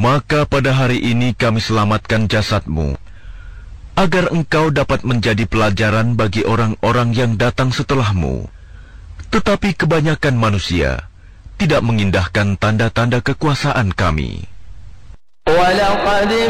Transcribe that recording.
Maka pada hari ini kami selamatkan jasadmu, agar engkau dapat menjadi pelajaran bagi orang-orang yang datang setelahmu. Tetapi kebanyakan manusia tidak mengindahkan tanda-tanda kekuasaan kami. وَلَقَدْ